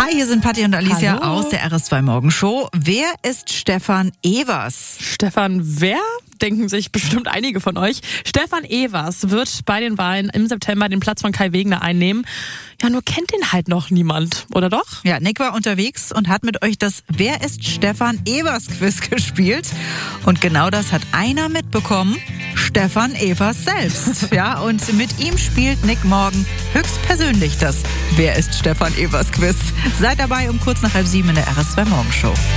Hi, hier sind Patti und Alicia Hallo. aus der RS2 Morgenshow. Wer ist Stefan Evers? Stefan wer? Denken sich bestimmt einige von euch. Stefan Evers wird bei den Wahlen im September den Platz von Kai Wegner einnehmen. Ja, nur kennt ihn halt noch niemand, oder doch? Ja, Nick war unterwegs und hat mit euch das Wer ist Stefan Evers Quiz gespielt. Und genau das hat einer mitbekommen. Stefan Evers selbst. Ja, und mit ihm spielt Nick morgen höchstpersönlich das Wer ist Stefan Evers Quiz. Seid dabei um kurz nach 6:30 in der RS2 Morgenshow.